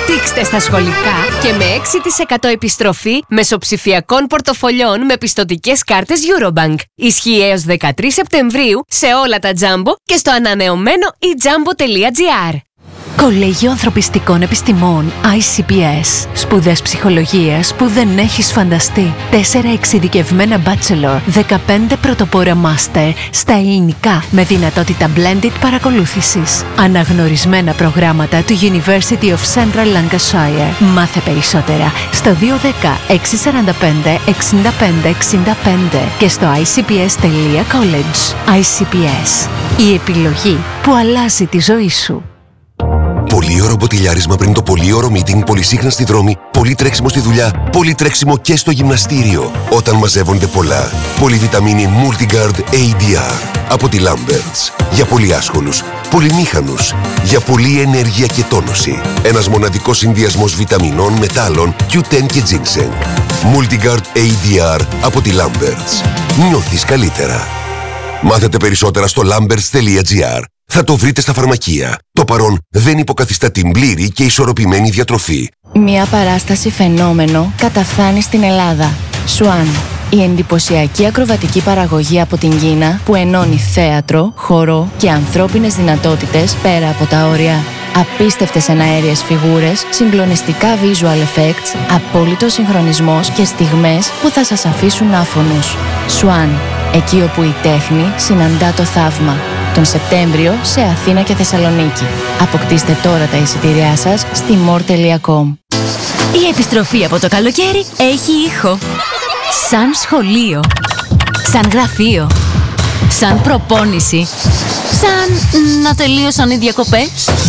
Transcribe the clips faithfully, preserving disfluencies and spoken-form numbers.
Αναπτύξτε στα σχολικά και με έξι τοις εκατό επιστροφή μεσοψηφιακών πορτοφολιών με πιστωτικές κάρτες Eurobank. Ισχύει έως δεκατρείς Σεπτεμβρίου σε όλα τα Jumbo και στο ανανεωμένο e jumbo τελεία gr. Κολέγιο Ανθρωπιστικών Επιστημών άι σι πι ες. Σπουδές ψυχολογίας που δεν έχεις φανταστεί. Τέσσερα εξειδικευμένα bachelor, δεκαπέντε πρωτοπόρα master στα ελληνικά με δυνατότητα blended παρακολούθησης. Αναγνωρισμένα προγράμματα του University of Central Lancashire. Μάθε περισσότερα στο δύο ένα μηδέν έξι τέσσερα πέντε εξήντα πέντε εξήντα πέντε και στο άι σι πι ες τελεία college. άι σι πι ες. Η επιλογή που αλλάζει τη ζωή σου. Πολύωρο μποτιλιάρισμα πριν το πολύωρο meeting, πολυσύχνα στη δρόμη, πολύ τρέξιμο στη δουλειά, πολύ τρέξιμο και στο γυμναστήριο. Όταν μαζεύονται πολλά. Πολυβιταμίνη Multigard έι ντι αρ από τη Lamberts. Για πολύ άσχολους, πολυμήχανους, για πολλή ενέργεια και τόνωση. Ένας μοναδικός συνδυασμός βιταμινών, μετάλλων, κιου τεν και ginseng. Multigard έι ντι αρ από τη Lamberts. Νιώθεις καλύτερα. Μάθετε περισσότερα στο lamberts τελεία gr. Θα το βρείτε στα φαρμακεία. Το παρόν δεν υποκαθιστά την πλήρη και ισορροπημένη διατροφή. Μια παράσταση φαινόμενο καταφθάνει στην Ελλάδα. Swan. Η εντυπωσιακή ακροβατική παραγωγή από την Κίνα που ενώνει θέατρο, χορό και ανθρώπινες δυνατότητες πέρα από τα όρια. Απίστευτες εναέριες φιγούρες, συγκλονιστικά visual effects, απόλυτος συγχρονισμός και στιγμές που θα σας αφήσουν άφωνους. Swan. Εκεί όπου η τέχνη συναντά το θαύμα. Τον Σεπτέμβριο σε Αθήνα και Θεσσαλονίκη. Αποκτήστε τώρα τα εισιτήριά σας στη more τελεία com. Η επιστροφή από το καλοκαίρι έχει ήχο. Σαν σχολείο. Σαν γραφείο. Σαν προπόνηση. Σαν να τελείωσαν οι διακοπές.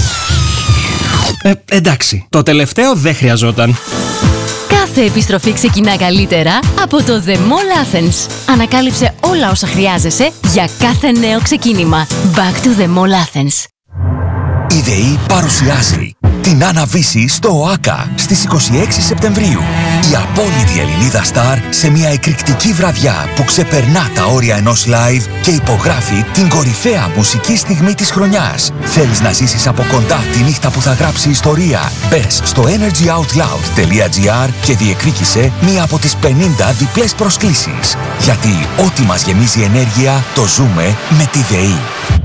Ε, εντάξει, το τελευταίο δεν χρειαζόταν. Κάθε επιστροφή ξεκινά καλύτερα από το The Mall Athens. Ανακάλυψε όλα όσα χρειάζεσαι για κάθε νέο ξεκίνημα. Back to the Mall Athens. Η ΔΕΗ παρουσιάζει την Αναβίση στο ΟΑΚΑ στις είκοσι έξι Σεπτεμβρίου. Η απόλυτη Ελληνίδα στάρ σε μια εκρηκτική βραδιά που ξεπερνά τα όρια ενός live και υπογράφει την κορυφαία μουσική στιγμή της χρονιάς. Θέλεις να ζήσεις από κοντά τη νύχτα που θα γράψει ιστορία? Μπες στο energy out loud τελεία gr και διεκδίκησε μία από τις πενήντα διπλές προσκλήσεις. Γιατί ό,τι μας γεμίζει ενέργεια το ζούμε με τη ΔΕΗ.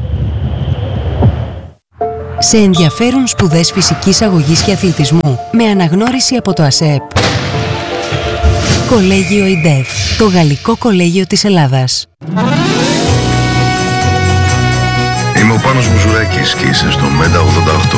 Σε ενδιαφέρουν σπουδές φυσικής αγωγής και αθλητισμού με αναγνώριση από το ΑΣΕΠ. Κολέγιο ΙΝΤΕΦ, το γαλλικό κολέγιο της Ελλάδας. Είμαι ο Πάνος Μπουζουράκης και είσαι στο Μέτα ογδόντα οκτώ.